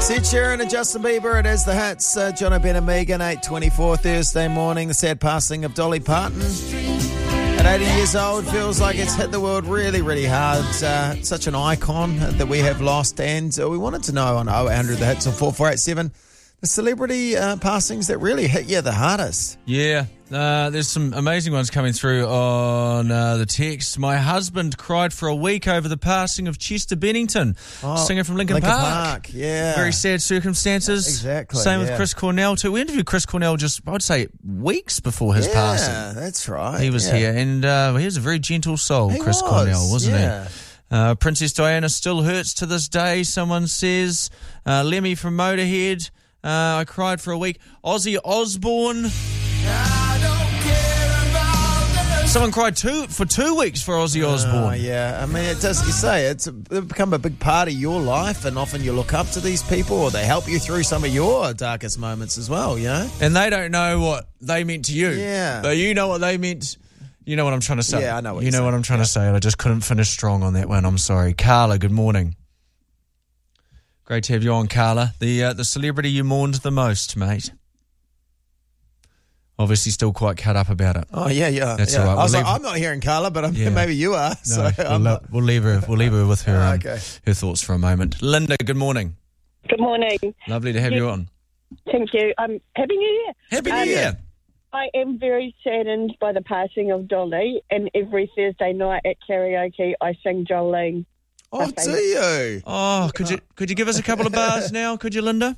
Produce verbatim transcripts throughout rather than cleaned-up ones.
Sid Sheeran and Justin Bieber, it is the hits. Uh, John O'Ben and Megan, eight twenty-four Thursday morning. The sad passing of Dolly Parton. At eighty years old, feels like it's hit the world really, really hard. Uh, such an icon that we have lost. And uh, we wanted to know on oh eight hundred the hits or four four eight seven, the celebrity uh, passings that really hit you the hardest. Yeah, uh, there's some amazing ones coming through on uh, the text. My husband cried for a week over the passing of Chester Bennington, Oh, singer from Linkin, Linkin Park. Park, yeah. Very sad circumstances. Exactly, Same yeah. with Chris Cornell too. We interviewed Chris Cornell just, I'd say, weeks before his yeah, passing. that's right. He was yeah. here, and uh, he was a very gentle soul, He Chris was, Cornell, wasn't yeah. he? Uh, Princess Diana still hurts to this day, someone says. Uh, Lemmy from Motorhead. Uh, I cried for a week. Ozzy Osbourne. Someone cried two for two weeks for Ozzy Osbourne. Oh, yeah. I mean, it does, you say, it's become a big part of your life, and often you look up to these people, or they help you through some of your darkest moments as well, you know? And they don't know what they meant to you. Yeah. But you know what they meant. You know what I'm trying to say. Yeah, I know what You you're know saying. what I'm trying to say, and I just couldn't finish strong on that one. I'm sorry. Carla, good morning. Great to have you on, Carla. The uh, the celebrity you mourned the most, mate. Obviously still quite cut up about it. Oh, yeah, yeah. That's yeah. all right. I was We'll like, leave- I'm not hearing Carla, but I'm, Yeah. maybe you are. So No, we'll, I'm le- not- we'll leave her. We'll leave her with her um, Okay. her thoughts for a moment. Linda, good morning. Good morning. Lovely to have Yes. you on. Thank you. Um, Happy New Year. Happy New Um, Year. I am very saddened by the passing of Dolly, and every Thursday night at karaoke I sing Jolene. Oh, do you? Oh, could you could you give us a couple of bars now? Could you, Linda?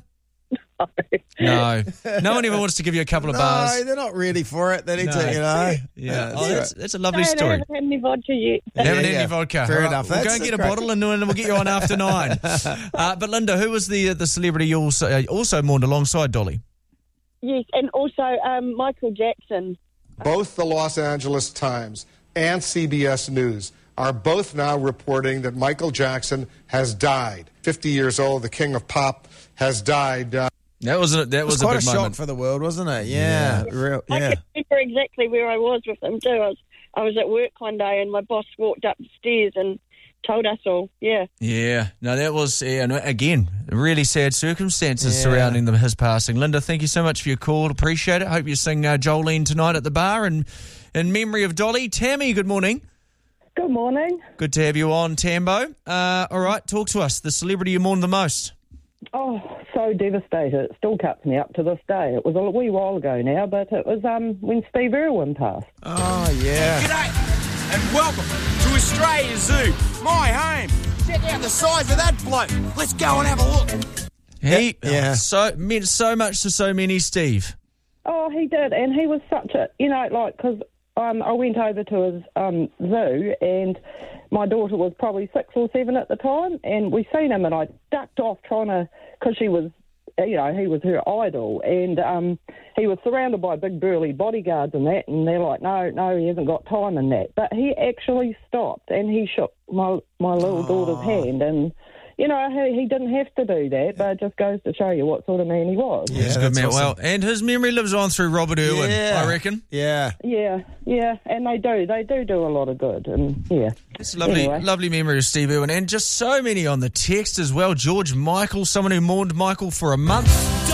No, no one ever wants to give you a couple of No, bars. they're not ready for it. They need No. to, you know. Yeah, oh, that's that's, right. that's a lovely No, I story. haven't had any vodka yet. You haven't Yeah, had yeah. any vodka. Fair All right, enough. We'll go That's- and get a that's bottle and then we'll get you on after nine. Uh, but Linda, who was the the celebrity you also uh, also mourned alongside Dolly? Yes, and also um, Michael Jackson. Both the Los Angeles Times and C B S News are both now reporting that Michael Jackson has died. fifty years old, the king of pop, has died. Uh, That was a, that It was was a quite a, big shock moment. for the world, wasn't it? Yeah. Real, I yeah. can remember exactly where I was with him too. I was, I was at work one day and my boss walked up the stairs and told us all, yeah. Yeah, no, that was, yeah, and again, really sad circumstances Yeah. surrounding them, his passing. Linda, thank you so much for your call. Appreciate it. Hope you sing uh, Jolene tonight at the bar and in memory of Dolly. Tammy, good morning. Good morning. Good to have you on, Tambo. Uh, all right, talk to us. The celebrity you mourn the most. Oh, so devastated. It still cuts me up to this day. It was a wee while ago now, but it was um when Steve Irwin passed. Oh, yeah. G'day and welcome to Australia Zoo, my home. Check out the size of that bloke. Let's go and have a look. He Yeah. so meant so much to so many, Steve. Oh, he did, and he was such a, you know, like, because um, I went over to his um, zoo, and my daughter was probably six or seven at the time, and we seen him, and I ducked off trying to, because she was, you know, he was her idol, and um, he was surrounded by big burly bodyguards and that, and they're like, no, no, he hasn't got time in that. But he actually stopped, and he shook my my little daughter's hand, and, you know, he, he didn't have to do that, but it just goes to show you what sort of man he was. Yeah, He's a good that's man. awesome. Well, and his memory lives on through Robert Irwin, Yeah. I reckon. Yeah. Yeah, yeah, and they do. They do do a lot of good, and yeah. It's a lovely, Anyway. lovely memory of Steve Irwin, and just so many on the text as well. George Michael, someone who mourned Michael for a month.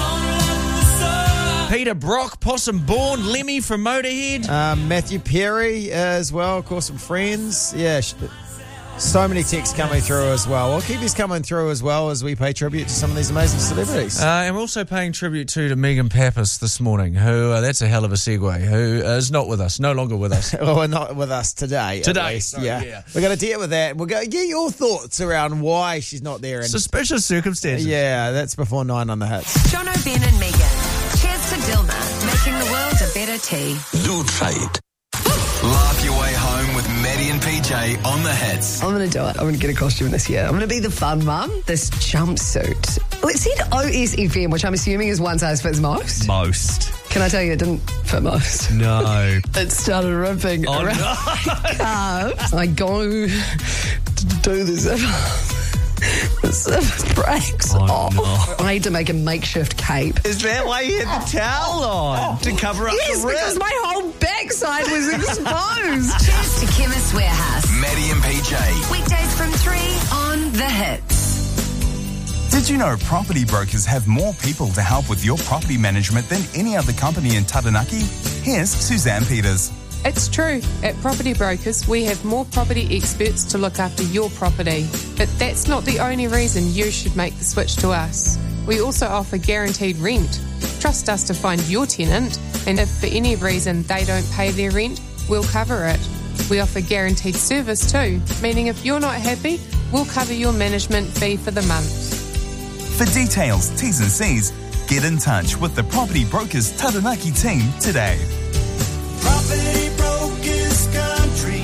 Peter Brock, Possum Bourne, Lemmy from Motorhead. Um, Matthew Perry uh, as well, of course, some friends. Yeah, sh- so many texts coming through as well. We'll keep these coming through as well as we pay tribute to some of these amazing celebrities. Uh, and we're also paying tribute to, to Megan Pappas this morning, who, uh, that's a hell of a segue, who is not with us, no longer with us. well, we're not with us today. at Today, least. sorry, yeah. yeah. We're going to deal with that. We're going to get your thoughts around why she's not there. And Suspicious circumstances. yeah, that's before nine on the hits. John O'Ben and Megan. Cheers to Dilma, making the world a better tea. Do trade. Laugh your way home with Maddie and P J on the hits. I'm going to do it. I'm going to get a costume this year. I'm going to be the fun mum. This jumpsuit. Well, it said O S F M, which I'm assuming is one size fits most. Most. Can I tell you it didn't fit most? No. It started ripping Oh, around no. my calves. I go to do the zipper. The zipper breaks Oh, off. no. I had to make a makeshift cape. Is that why you had the towel on? To cover up Yes, the rib? because my whole backside was exposed. Cheers to Chemist Warehouse. Maddie and P J. Weekdays from three on The Hits. Did Did you know property brokers have more people to help with your property management than any other company in Taranaki? Here's Suzanne Peters. It's true. At Property Brokers, we have more property experts to look after your property. But that's not the only reason you should make the switch to us. We also offer guaranteed rent. Trust us to find your tenant, and if for any reason they don't pay their rent, we'll cover it. We offer guaranteed service too, meaning if you're not happy, we'll cover your management fee for the month. For details, T's and C's, get in touch with the Property Brokers Taranaki team today. Property Brokers Country.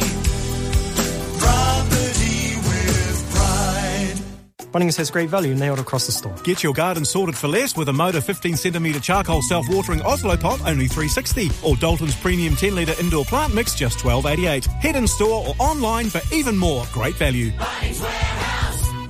Property with pride. Bunnings has great value nailed across the store. Get your garden sorted for less with a Motor fifteen centimetre charcoal self-watering Oslo pot, only three dollars sixty, or Dalton's premium ten litre indoor plant mix, just twelve dollars eighty-eight. Head in store or online for even more great value. Bunnings Warehouse.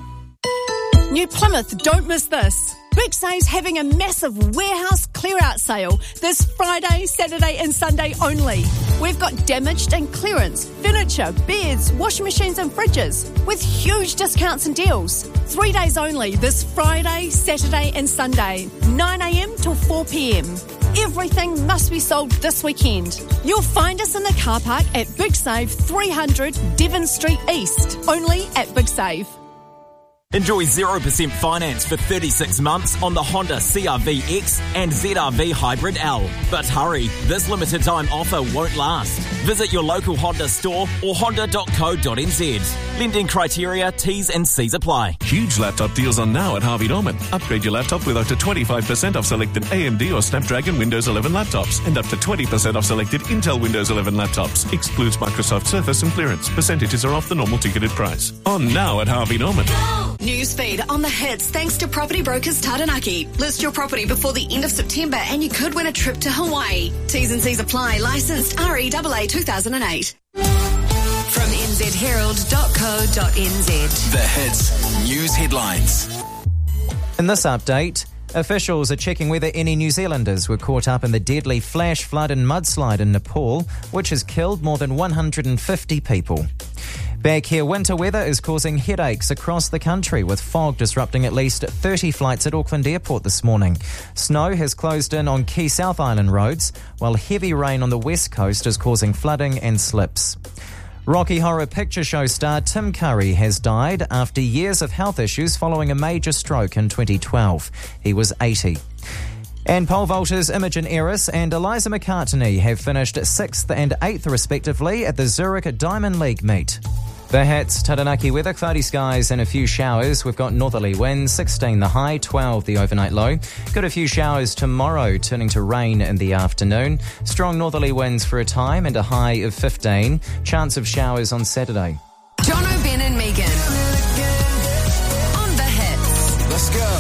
New Plymouth, don't miss this. Big Save's having a massive warehouse clear-out sale this Friday, Saturday and Sunday only. We've got damaged and clearance, furniture, beds, washing machines and fridges with huge discounts and deals. Three days only this Friday, Saturday and Sunday, nine a.m. till four p.m. Everything must be sold this weekend. You'll find us in the car park at Big Save three hundred Devon Street East, only at Big Save. Enjoy zero percent finance for thirty-six months on the Honda C R V X and Z R V Hybrid L. But hurry, this limited time offer won't last. Visit your local Honda store or honda dot co dot n z. Lending criteria, T's and C's apply. Huge laptop deals on now at Harvey Norman. Upgrade your laptop with up to twenty-five percent off selected A M D or Snapdragon Windows eleven laptops and up to twenty percent off selected Intel Windows eleven laptops. Excludes Microsoft Surface and clearance. Percentages are off the normal ticketed price. On now at Harvey Norman. Newsfeed on the hits thanks to Property Brokers Taranaki. List your property before the end of September and you could win a trip to Hawaii. T's and C's apply. Licensed R E A A two thousand eight. From n z herald dot co dot n z. The hits news headlines. In this update, officials are checking whether any New Zealanders were caught up in the deadly flash flood and mudslide in Nepal, which has killed more than one hundred fifty people. Back here, winter weather is causing headaches across the country, with fog disrupting at least thirty flights at Auckland Airport this morning. Snow has closed in on key South Island roads, while heavy rain on the west coast is causing flooding and slips. Rocky Horror Picture Show star Tim Curry has died after years of health issues following a major stroke in twenty twelve. He was eighty. And pole vaulters Imogen Eris and Eliza McCartney have finished sixth and eighth respectively at the Zurich Diamond League meet. The hits, Taranaki weather, cloudy skies and a few showers. We've got northerly winds, sixteen the high, twelve the overnight low. Got a few showers tomorrow, turning to rain in the afternoon. Strong northerly winds for a time and a high of fifteen. Chance of showers on Saturday. John O'Ben and Megan. On the hits. Let's go.